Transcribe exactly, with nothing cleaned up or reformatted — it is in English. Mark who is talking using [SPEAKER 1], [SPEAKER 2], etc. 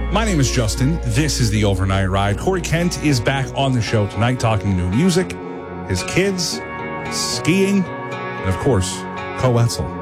[SPEAKER 1] My name is Justin. This is the Overnight Ride. Corey Kent is back on the show tonight talking new music, his kids, skiing, and of course, Co Wetzel.